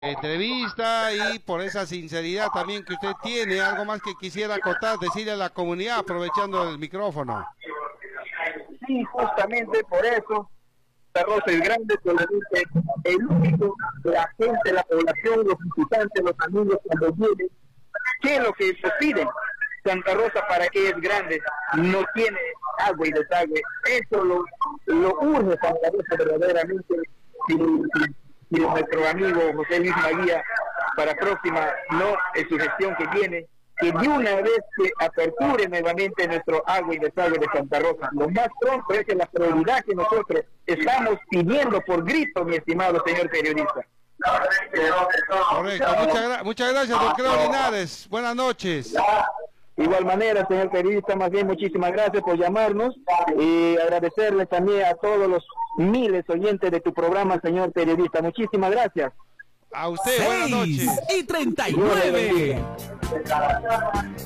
entrevista y por esa sinceridad también que usted tiene. Algo más que quisiera acotar, decirle a la comunidad, aprovechando el micrófono. Sí, justamente por eso Santa Rosa es grande, solamente el único, la gente, la población, los visitantes, los amigos cuando vienen, ¿qué es lo que se piden? Santa Rosa, ¿para qué es grande? No tiene agua y desagüe. Eso lo urge Santa Rosa verdaderamente. Y nuestro amigo José Luis Maguía, para próxima, no es su gestión que tiene, que de una vez se aperture nuevamente nuestro agua y desagüe de Santa Rosa. Lo más pronto es la prioridad que nosotros estamos pidiendo por grito, mi estimado señor periodista. Correcto, muchas gracias, don Creo Linares. Buenas noches. De igual manera, señor periodista, más bien muchísimas gracias por llamarnos y agradecerle también a todos los miles oyentes de tu programa, señor periodista. Muchísimas gracias. A usted, buenas noches. 6:39.